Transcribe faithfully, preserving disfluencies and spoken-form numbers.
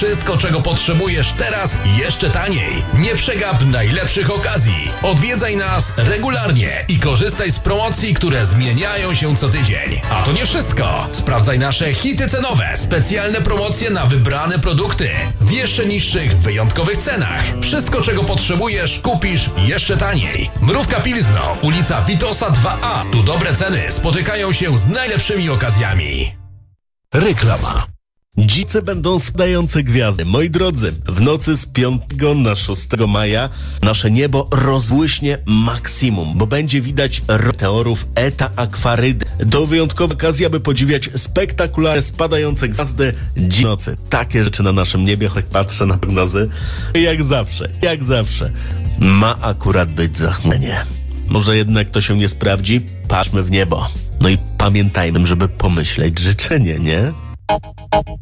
Wszystko, czego potrzebujesz teraz, jeszcze taniej. Nie przegap najlepszych okazji. Odwiedzaj nas regularnie i korzystaj z promocji, które zmieniają się co tydzień. A to nie wszystko. Sprawdzaj nasze hity cenowe, specjalne promocje na wybrane produkty w jeszcze niższych, wyjątkowych cenach. Wszystko, czego potrzebujesz, kupisz jeszcze taniej. Mrówka Pilzno, ulica Witosa dwa A. Tu dobre ceny spotykają się z najlepszymi okazjami. Reklama. Dzice będą spadające gwiazdy. Moi drodzy, w nocy z piątego na szóstego maja nasze niebo rozbłyśnie maksimum, bo będzie widać meteorów Eta Aquaridy. To wyjątkowa okazja, by podziwiać spektakularne spadające gwiazdy dziś w nocy. Takie rzeczy na naszym niebie, choć patrzę na prognozy. Jak zawsze, jak zawsze, ma akurat być zachmurzenie. Może jednak to się nie sprawdzi? Patrzmy w niebo. No i pamiętajmy, żeby pomyśleć życzenie, nie?